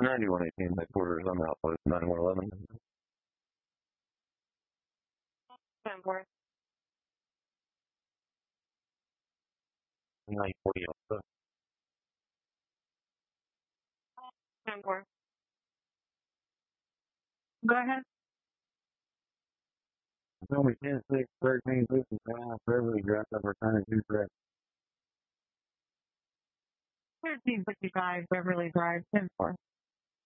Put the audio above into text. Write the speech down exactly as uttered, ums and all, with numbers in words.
ninety-one eighteen, my quarters on Outpost nine one eleven. ten four. nine forty Alpha. ten four. Go ahead. Number ten six thirteen fifty five, Beverly Drive, Returning two correct. thirteen fifty-five Beverly Drive, ten four.